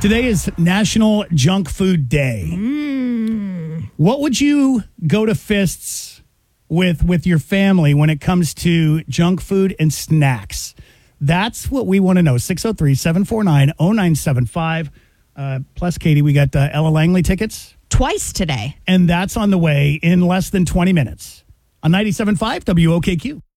Today is National Junk Food Day. What would you go to fists with your family when it comes to junk food and snacks? That's what we want to know. 603-749-0975. Plus, Katie, we got Ella Langley tickets. Twice today. And that's on the way in less than 20 minutes on 97.5 WOKQ.